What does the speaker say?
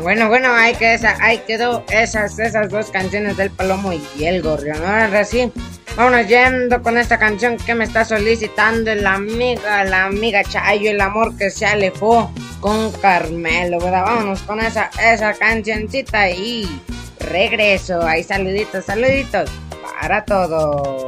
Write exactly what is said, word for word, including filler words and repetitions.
Bueno, bueno, ahí, que esa, ahí quedó esas, esas dos canciones del Palomo y el Gorrión. Ahora sí, vámonos yendo con esta canción que me está solicitando la amiga, la amiga Chayo, el amor que se alejó con Carmelo, ¿verdad? Vámonos con esa, esa cancioncita y regreso. Ahí, saluditos, saluditos para todos.